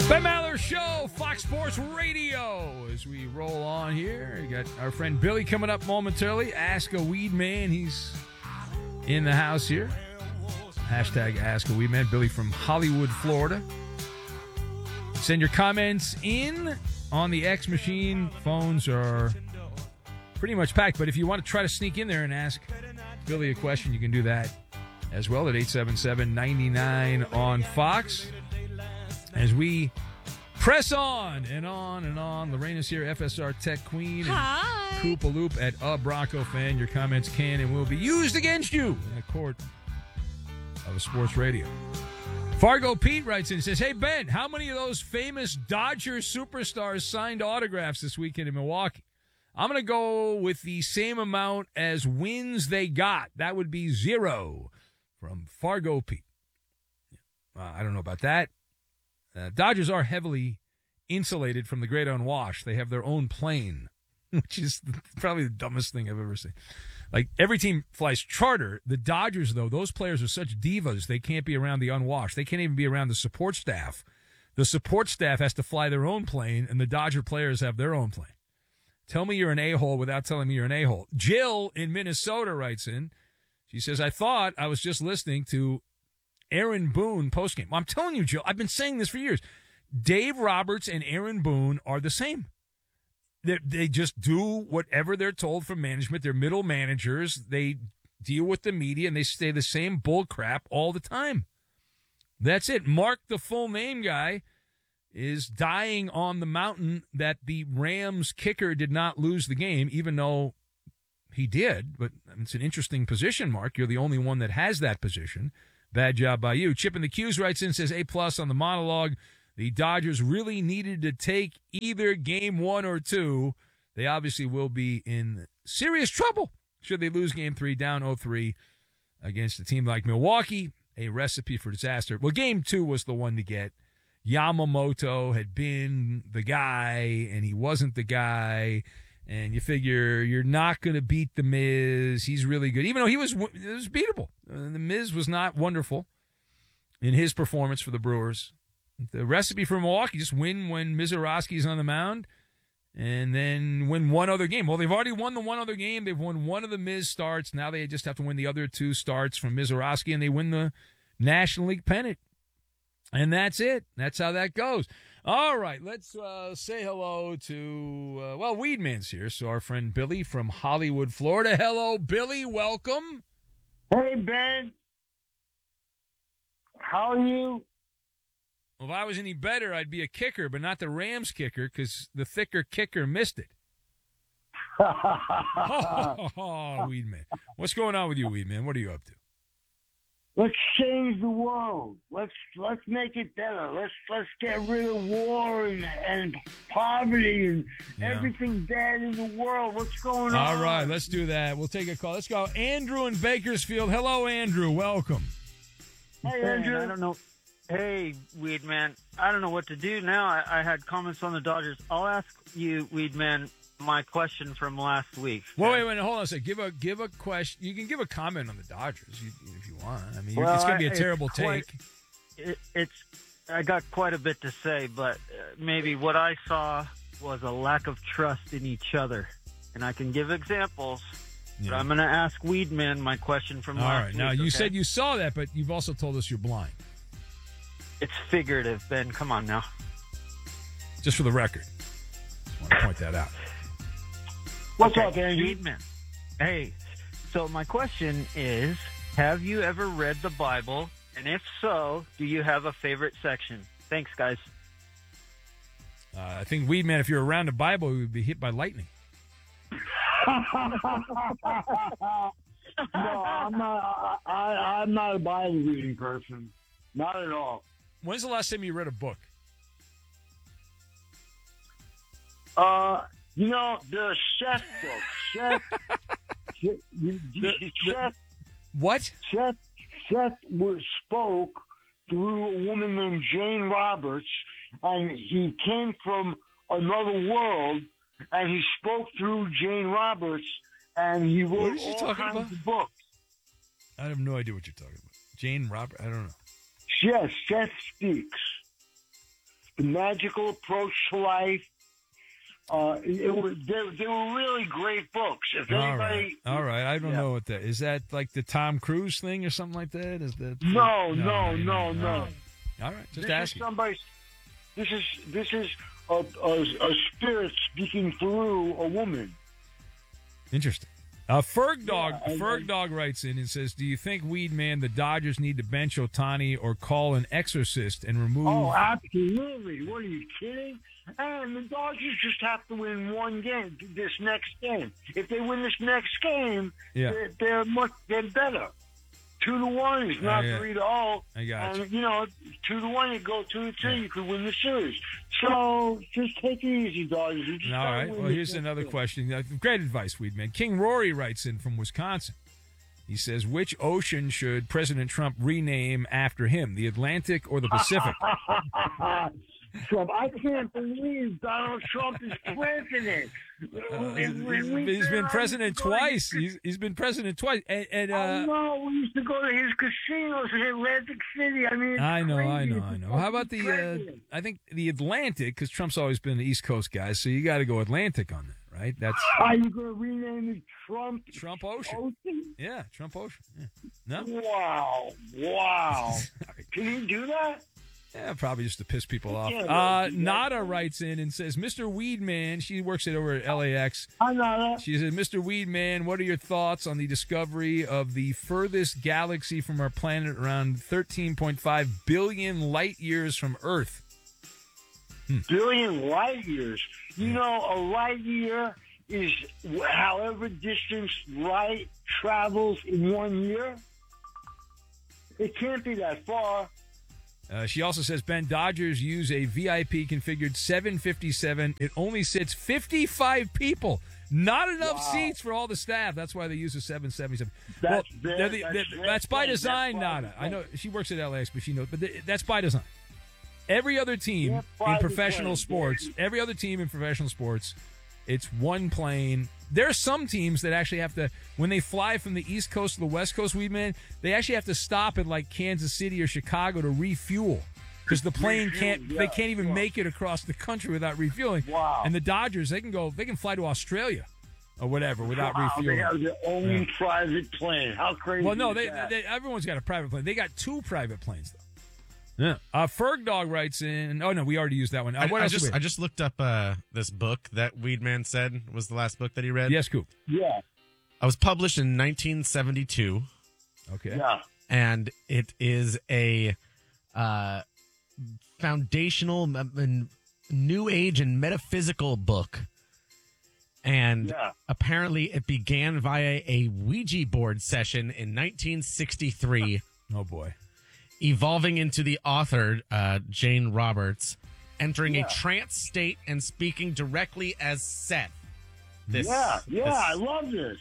Ben Maller Show, Fox Sports Radio. As we roll on here, we got our friend Billy coming up momentarily. Ask a Weed Man. He's in the house here. Hashtag Ask a Weed Man. Billy from Hollywood, Florida. Send your comments in on the X machine. Phones are pretty much packed, but if you want to try to sneak in there and ask Billy a question, you can do that as well at 877-99 on Fox. As we press on and on and on, Lorena's here, FSR Tech Queen. Hi. Koopa Loop at a Bronco fan. Your comments can and will be used against you in the court of a sports radio. Fargo Pete writes in and says, hey, Ben, how many of those famous Dodger superstars signed autographs this weekend in Milwaukee? I'm going to go with the same amount as wins they got. That would be 0 from Fargo Pete. I don't know about that. Dodgers are heavily insulated from the great unwashed. They have their own plane, which is probably the dumbest thing I've ever seen. Like, every team flies charter. The Dodgers, though, those players are such divas, they can't be around the unwashed. They can't even be around the support staff. The support staff has to fly their own plane, and the Dodger players have their own plane. Tell me you're an a-hole without telling me you're an a-hole. Jill in Minnesota writes in. She says, I thought I was just listening to Aaron Boone postgame. I'm telling you, Jill, I've been saying this for years. Dave Roberts and Aaron Boone are the same. They just do whatever they're told from management. They're middle managers. They deal with the media, and they say the same bull crap all the time. That's it. Mark, the full name guy, is dying on the mountain that the Rams kicker did not lose the game, even though he did. But it's an interesting position, Mark. You're the only one that has that position. Bad job by you. Chip in the Q's writes in, says A+ on the monologue. The Dodgers really needed to take either game 1 or 2. They obviously will be in serious trouble should they lose game 3 down 0-3 against a team like Milwaukee. A recipe for disaster. Well, game 2 was the one to get. Yamamoto had been the guy, and he wasn't the guy. And you figure you're not going to beat The Miz. He's really good. Even though it was beatable. The Miz was not wonderful in his performance for the Brewers. The recipe for Milwaukee, just win when Mizorowski's on the mound and then win one other game. Well, they've already won the one other game. They've won one of the Miz starts. Now they just have to win the other 2 starts from Mizorowski, and they win the National League pennant. And that's it. That's how that goes. All right, let's say hello to, Weedman's here. So our friend Billy from Hollywood, Florida. Hello, Billy. Welcome. Hey, Ben. How are you? Well, if I was any better, I'd be a kicker, but not the Rams kicker because the thicker kicker missed it. Weedman. What's going on with you, Weedman? What are you up to? Let's change the world. Let's make it better. Let's get rid of war and poverty and everything bad in the world. What's going on? All right, let's do that. We'll take a call. Let's go. Andrew in Bakersfield. Hello, Andrew. Welcome. Hey, Andrew. I don't know. Hey, Weedman. I don't know what to do now. I had comments on the Dodgers. I'll ask you, Weedman, my question from last week. Wait, hold on a second. Give a question. You can give a comment on the Dodgers if you want. I mean, well, it's going to be a terrible take. I got quite a bit to say, but maybe what I saw was a lack of trust in each other. And I can give examples, but I'm going to ask Weedman my question from last week. Now, you said you saw that, but you've also told us you're blind. It's figurative, Ben. Come on now. Just for the record. Just want to point that out. What's up, Andrew? Weedman. Hey, so my question is, have you ever read the Bible? And if so, do you have a favorite section? Thanks, guys. I think, Weedman, if you're around the Bible, you would be hit by lightning. No, I'm not a Bible reading person. Not at all. When's the last time you read a book? The chef book. Chef. What? Chef spoke through a woman named Jane Roberts, and he came from another world, and he spoke through Jane Roberts, and he wrote all kinds of books. I have no idea what you're talking about. Jane Roberts? I don't know. Yes, Chef Speaks. The Magical Approach to Life. They were really great books. If anybody, all right. I don't know what that is. That like the Tom Cruise thing or something like that? Is that no. All right, just asking. This is a spirit speaking through a woman. Interesting. Ferg Dog writes in and says, "Do you think, Weed Man, the Dodgers need to bench Ohtani or call an exorcist and remove?" Oh, absolutely! What are you kidding? And the Dodgers just have to win one game. This next game, if they win this next game, they're better. 2-1 is not 3-0. I got you. And 2-1, you go 2-2, you could win the series. So just take it easy, Dodgers. All right. Well, here's another question. Great advice, Weed Man. King Rory writes in from Wisconsin. He says, "Which ocean should President Trump rename after him, the Atlantic or the Pacific?" Trump, I can't believe Donald Trump is president. He's been president twice. He's been president twice. And I know. We used to go to his casinos in Atlantic City. I mean, I know. How about the? I think the Atlantic, because Trump's always been the East Coast guy, so you got to go Atlantic on that, right? That's. Are you going to rename it Trump Ocean? Yeah, Trump Ocean. Yeah. No. Wow. Can you do that? Yeah, probably just to piss people off. Nada writes in and says, "Mr. Weedman," she works over at LAX. Hi, Nada. She says, "Mr. Weedman, what are your thoughts on the discovery of the furthest galaxy from our planet, around 13.5 billion light years from Earth?" Billion light years? You know, a light year is however distance light travels in 1 year. It can't be that far. She also says, "Ben, Dodgers use a VIP configured 757. It only sits 55 people. Not enough seats for all the staff. That's why they use a 777. That's by design, Nada. I know she works at LAX, but she knows. But that's by design. Every other team in professional sports, it's one plane. There are some teams that actually have to, when they fly from the East Coast to the West Coast, Weedman, they actually have to stop at like Kansas City or Chicago to refuel because the plane can't even make it across the country without refueling. Wow. And the Dodgers, they can fly to Australia or whatever without refueling. They have their own private plane. How crazy! Well, no, is that? everyone's got a private plane. They got 2 private planes though. Yeah. Ferg Dog writes in. Oh no, we already used that one. I just looked up this book that Weedman said was the last book that he read. Yes, Coop. Yeah. I was published in 1972. Okay. Yeah. And it is a foundational, new age and metaphysical book. And apparently it began via a Ouija board session in 1963. Oh boy. Evolving into the author, Jane Roberts, entering a trance state and speaking directly as Seth. I love this.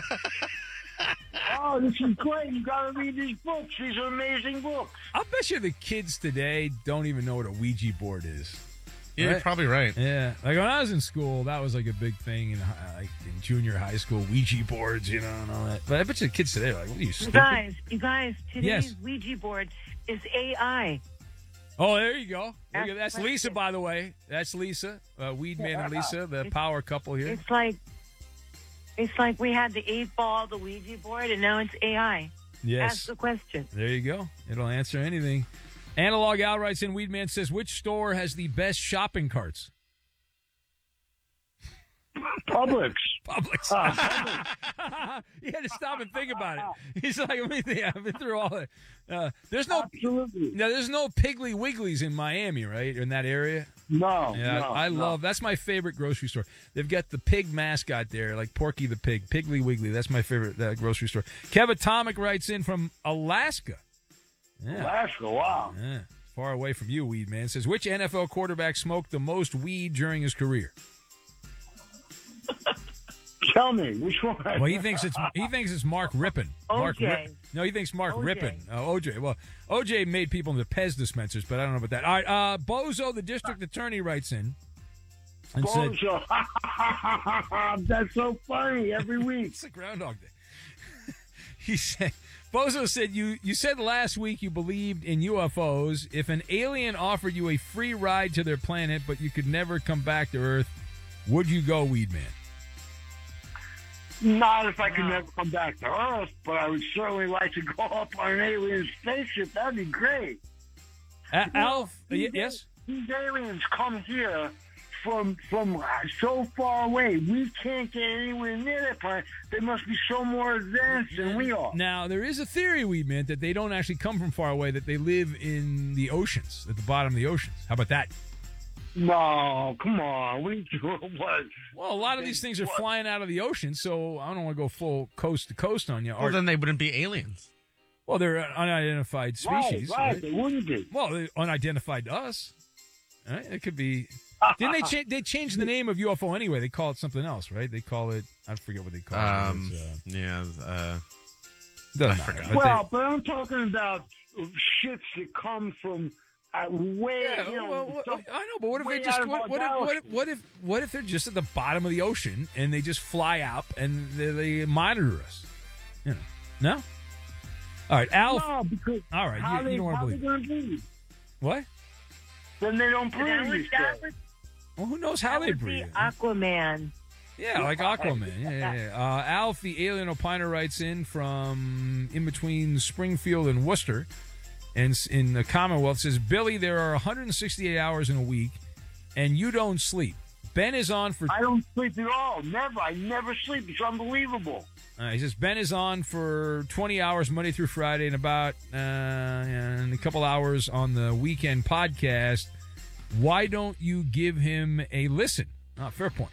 Oh, this is great. You got to read these books. These are amazing books. I'll bet you the kids today don't even know what a Ouija board is. Yeah, you're probably right. Yeah. Like when I was in school, that was like a big thing in junior high school, Ouija boards, and all that. But I bet you the kids today are like, what are you, stupid? You guys, today's Ouija board is AI. Oh, there you go. That's Lisa, by the way. That's Lisa, Weedman and Lisa, the power couple here. It's like we had the 8-ball, the Ouija board, and now it's AI. Yes. Ask the question. There you go. It'll answer anything. Analog Al writes in, Weedman says, "Which store has the best shopping carts?" Publix. He had to stop and think about it. He's like, I've been through all that. There's no Piggly Wigglies in Miami, right? In that area? No. Yeah, I love. That's my favorite grocery store. They've got the pig mascot there, like Porky the Pig, Piggly Wiggly. That's my favorite grocery store. Kev Atomic writes in from Alaska. Yeah. Alaska, wow. Yeah. Far away from you, Weed Man. Says, which NFL quarterback smoked the most weed during his career? Tell me which one. Well, he thinks it's Mark Rippon. OJ. He thinks Mark OJ. Rippon. OJ. Well, OJ made people into Pez dispensers, but I don't know about that. All right, Bozo, the district attorney, writes in and said, "That's so funny every week." It's a Groundhog Day. He said, Bozo said, you said last week you believed in UFOs. If an alien offered you a free ride to their planet, but you could never come back to Earth, would you go, Weed Man? Not if I could never come back to Earth, but I would certainly like to go up on an alien spaceship. That'd be great. Alf, yes? These aliens come here from so far away. We can't get anywhere near their planet. They must be so more advanced than we are. Now, there is a theory, Weed Man, that they don't actually come from far away, that they live in the oceans, at the bottom of the oceans. How about that? No, come on. What? Well, a lot of these things are flying out of the ocean, so I don't want to go full coast to coast on you. Well, then they wouldn't be aliens. Well, they're an unidentified species. Right? They wouldn't be. Well, they're unidentified to us. Right? It could be. Didn't they change the name of UFO anyway? They call it something else, right? They call it, I forget what they call it. Doesn't matter. Well, but I'm talking about ships that come from way. Yeah, I know, but what if they just what if they're just at the bottom of the ocean and they just fly up and they monitor us? You know, no. All right, Alf. No, because all right, you don't want to believe. What? Then they don't breathe. Well, who knows how they breathe? Aquaman. Yeah, like Aquaman. Yeah. Alf, the alien opiner, writes in from in between Springfield and Worcester, and in the Commonwealth, says, Billy, there are 168 hours in a week, and you don't sleep. Ben is on for... I don't sleep at all. Never. I never sleep. It's unbelievable. He says, Ben is on for 20 hours Monday through Friday and about and a couple hours on the weekend podcast. Why don't you give him a listen? Fair point.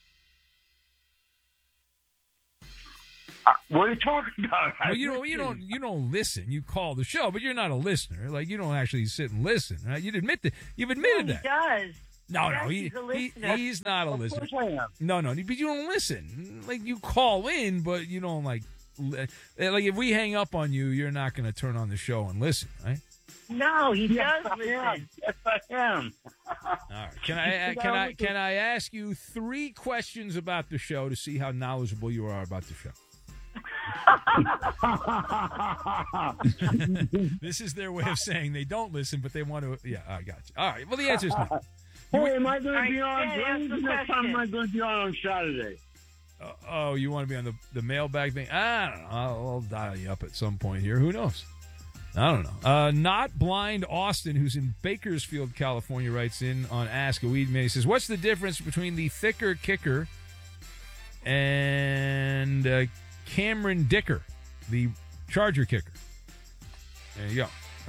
What are you talking about? Well, you don't listen. You call the show, but you're not a listener. Like, you don't actually sit and listen. Right? You've admitted that. He does. No, he's not a listener. Of course I am. No, but you don't listen. Like, you call in, but you don't like if we hang up on you, you're not going to turn on the show and listen, right? No, he does listen. Yes, I am. All right. Can I ask you 3 questions about the show to see how knowledgeable you are about the show? This is their way of saying they don't listen, but they want to. Yeah, I got you. All right. Well, the answer is no. Hey, am I going to be on? When's the next time am I going to be on Saturday? You want to be on the mailbag thing? I don't know. I'll dial you up at some point here. Who knows? I don't know. Not Blind Austin, who's in Bakersfield, California, writes in on Ask a Weed Man. He says, what's the difference between the thicker kicker and Cameron Dicker, the Charger kicker? There you go.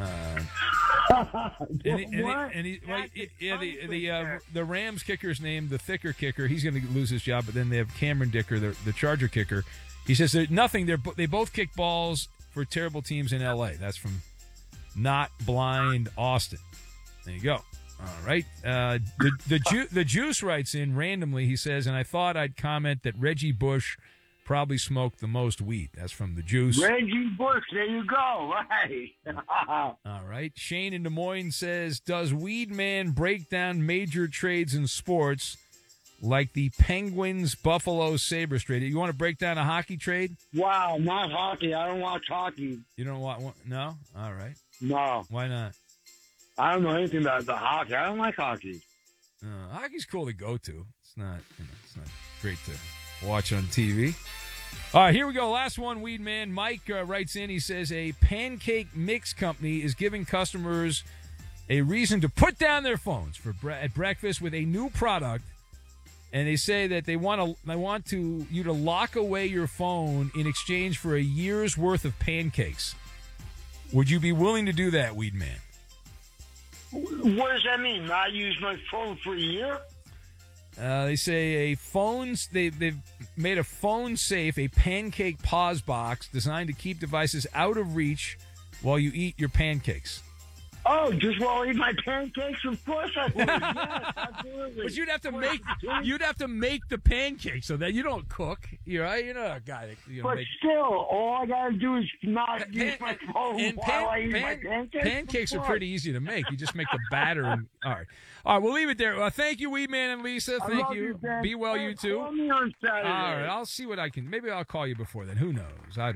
The Rams kicker's named the thicker kicker. He's going to lose his job, but then they have Cameron Dicker, the Charger kicker. He says that nothing. They both kick balls for terrible teams in L.A. That's from Not Blind Austin. There you go. All right. The Juice writes in randomly. He says, and I thought I'd comment that Reggie Bush probably smoked the most weed. That's from the Juice. Reggie Bush, there you go. Right. All right. Shane in Des Moines says, does Weed Man break down major trades in sports like the Penguins Buffalo Sabres trade? You want to break down a hockey trade? Wow, not hockey. I don't watch hockey. You don't want one? No? All right. No. Why not? I don't know anything about the hockey. I don't like hockey. Hockey's cool to go to. It's not great to watch on TV. All right, here we go. Last one, Weed Man. Mike writes in. He says, a pancake mix company is giving customers a reason to put down their phones at breakfast with a new product. And they say that they want you to lock away your phone in exchange for a year's worth of pancakes. Would you be willing to do that, Weed Man? What does that mean? Not use my phone for a year? They say they've made a phone safe, a pancake pause box designed to keep devices out of reach while you eat your pancakes. Oh, just while I eat my pancakes? Of course I would. Yes, absolutely. But you'd have to make the pancakes so that you don't cook. You're not a guy that But still, all I gotta do is not use my phone while I eat my pancakes. Pancakes are pretty easy to make. You just make the batter. All right, we'll leave it there. Thank you, Weed Man and Lisa. Thank you. Be well, you too. Call me on Saturday. All right, I'll see what I can. Maybe I'll call you before then. Who knows? I don't know.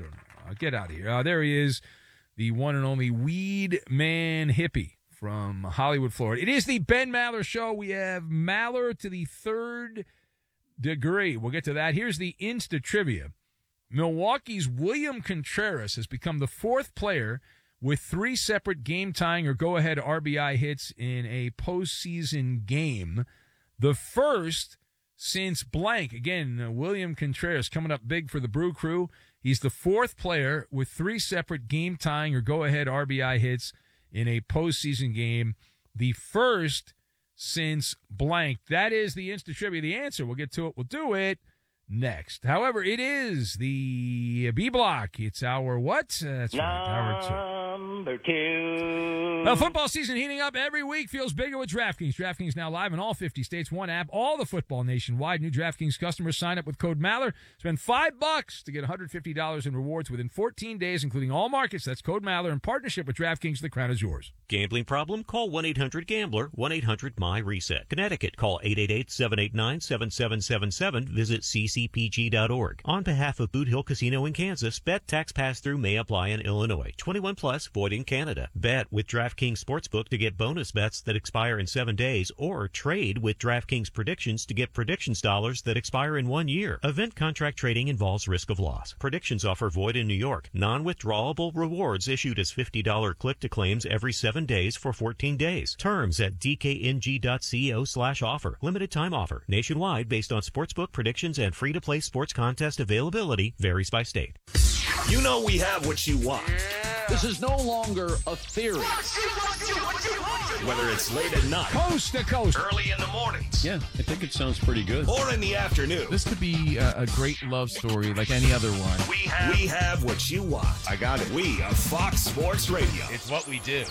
Get out of here. There he is, the one and only Weed Man Hippie from Hollywood, Florida. It is the Ben Maller Show. We have Maller to the third degree. We'll get to that. Here's the Insta Trivia. Milwaukee's William Contreras has become the fourth player with 3 separate game-tying or go-ahead RBI hits in a postseason game. The first since blank. Again, William Contreras coming up big for the Brew Crew. He's the fourth player with 3 separate game-tying or go-ahead RBI hits in a postseason game. The first since blank. That is the Insta Trivia. The answer. We'll get to it. We'll do it next. However, it is the B Block. It's our what? That's right, our Number 2. The football season heating up every week feels bigger with DraftKings. DraftKings now live in all 50 states. One app, all the football nationwide. New DraftKings customers sign up with code Maller. Spend $5 to get $150 in rewards within 14 days, including all markets. That's code Maller in partnership with DraftKings. The crown is yours. Gambling problem? Call 1-800-GAMBLER, 1-800-MY-RESET. Connecticut, call 888-789-7777. Visit ccpg.org. On behalf of Boot Hill Casino in Kansas, bet tax pass-through may apply in Illinois. 21 plus, void in Canada. Bet with DraftKings Sportsbook to get bonus bets that expire in 7 days, or trade with DraftKings Predictions to get predictions dollars that expire in 1 year. Event contract trading involves risk of loss. Predictions offer void in New York. Non-withdrawable rewards issued as $50 click-to-claims every 7 days for 14 days. Terms at dkng.co/offer. Limited time offer. Nationwide based on sportsbook predictions and free-to-play sports contest availability. Varies by state. You know we have what you want. This is no longer a theory. Whether it's late at night, Coast to coast, early in the mornings, Yeah, I think it sounds pretty good. or in the afternoon, This could be a great love story like any other one. we have what you want. I got it. We are Fox Sports Radio. It's what we do.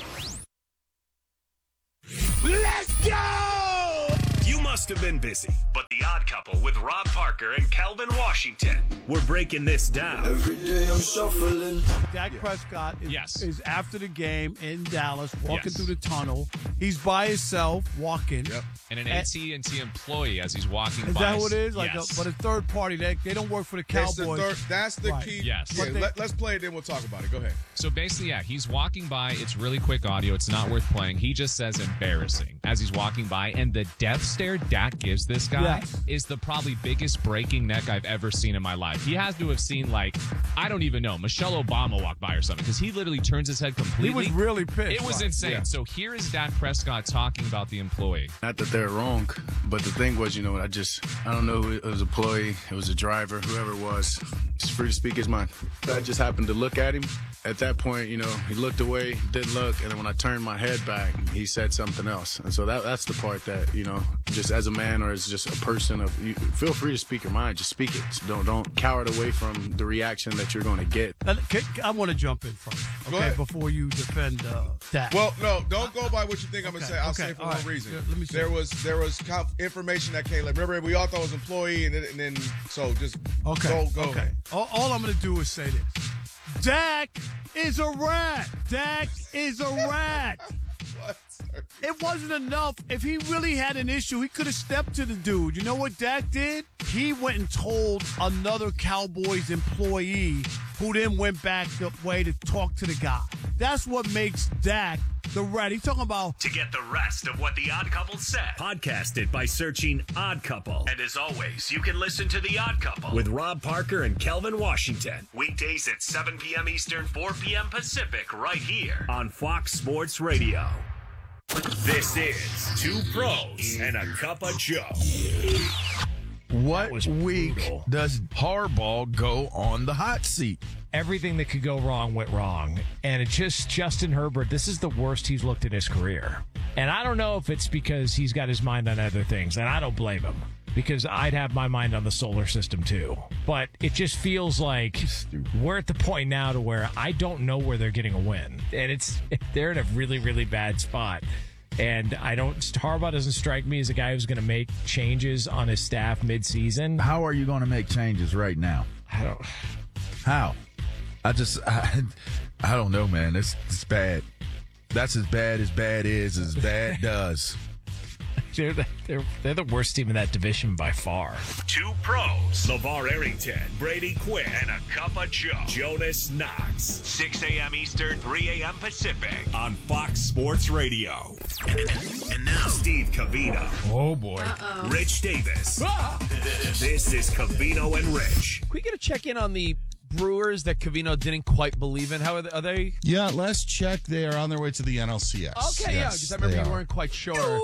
Let's go! You must have been busy, but The Odd Couple with Rob Parker and Calvin Washington. We're breaking this down. Every day I'm shuffling. Dak Prescott is after the game in Dallas, walking Yes. through the tunnel. He's by himself, walking. Yep. And an AT&T employee as he's walking Is by. that what it is? Yes. But a third party, they don't work for the Cowboys. That's the Right. key. Yes. Yeah, let's play it, then we'll talk about it. Go ahead. So basically, yeah, he's walking by. It's really quick audio. It's not worth playing. He just says embarrassing as he's walking by. And the death stare Dak gives this guy is the probably biggest breaking neck I've ever seen in my life. He has to have seen, like, I don't even know, Michelle Obama walk by or something, because he literally turns his head completely. He was really pissed. It was insane. Yeah. So here is Dak Prescott talking about the employee. Not that they're wrong, but the thing was, I don't know who it was, employee, it was a driver, whoever it was. He's free to speak his mind. I just happened to look at him. At that point, he looked away, didn't look, and then when I turned my head back, he said something else. And so that's the part that, just as a man or as just a person, you feel free to speak your mind. Just speak it. So don't cower away from the reaction that you're going to get. I want to jump in first, before you defend Dak. Well, no, don't go by what you think I'm going to say. I'll say for one reason. Let me see. There was information that came. Like, remember, we all thought it was employee, and then so just go. Okay. All I'm going to do is say this. Dak is a rat. Dak is a rat. What? It wasn't enough. If he really had an issue, he could have stepped to the dude. You know what Dak did? He went and told another Cowboys employee, who then went back the way to talk to the guy. That's what makes Dak the rat. He's talking about... To get the rest of what The Odd Couple said, podcast it by searching Odd Couple. And as always, you can listen to The Odd Couple with Rob Parker and Kelvin Washington. Weekdays at 7 p.m. Eastern, 4 p.m. Pacific, right here on Fox Sports Radio. This is Two Pros and a Cup of Joe. What week does Harbaugh go on the hot seat? Everything that could go wrong went wrong. And it's just Justin Herbert, this is the worst he's looked in his career. And I don't know if it's because he's got his mind on other things, and I don't blame him, because I'd have my mind on the solar system too. But it just feels like we're at the point now to where I don't know where they're getting a win. And they're in a really, really bad spot. And Harbaugh doesn't strike me as a guy who's going to make changes on his staff midseason. How are you going to make changes right now? How? I don't know, man. It's bad. That's as bad is, as bad does. They're the worst team in that division by far. Two pros, LeVar Arrington, Brady Quinn, and a cup of Joe, Jonas Knox. 6 a.m. Eastern, 3 a.m. Pacific on Fox Sports Radio. And now, Steve Covino. Oh, boy. Rich Davis. This is Covino and Rich. Can we get a check-in on the Brewers that Covino didn't quite believe in? How are they? Yeah, last check, they are on their way to the NLCS. Okay, yeah, because I remember you weren't quite sure.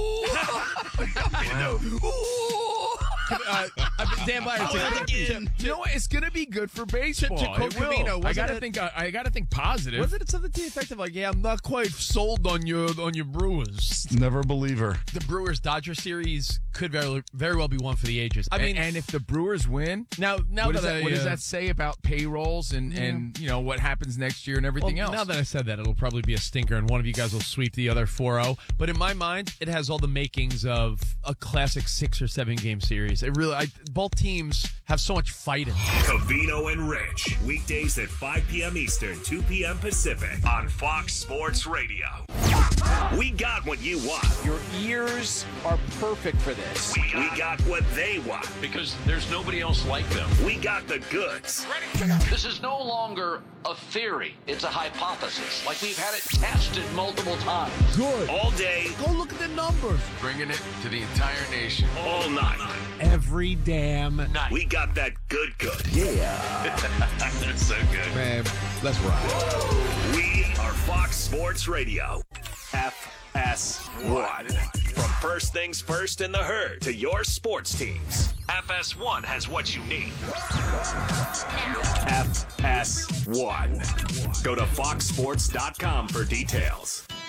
Dan Byer, you know what? It's going to be good for baseball. To quote Covino, I got to think positive. Was it something to the effect of like, yeah, I'm not quite sold on your Brewers? Never a believer. The Brewers-Dodger series could very well be one for the ages. I mean, and if the Brewers win, now what does that say about payrolls and you know what happens next year and everything else? Now that I said that, it'll probably be a stinker, and one of you guys will sweep the other 4-0. But in my mind, it has all the makings of a classic 6 or 7 game series. It really, both teams have so much fight in them. Covino and Rich, weekdays at 5 p.m. Eastern, 2 p.m. Pacific on Fox Sports Radio. We got what you want. Your ears are perfect for this. We got what they want. Because there's nobody else like them. We got the goods. This is no longer a theory. It's a hypothesis. Like we've had it tested multiple times. Good. All day. Go look at the numbers. Bringing it to the entire nation. All night. Every damn night. We got that good. Yeah. That's so good. Man, let's ride. We are Fox Sports Radio. FS1. From first things first in the herd to your sports teams, FS1 has what you need. FS1. Go to foxsports.com for details.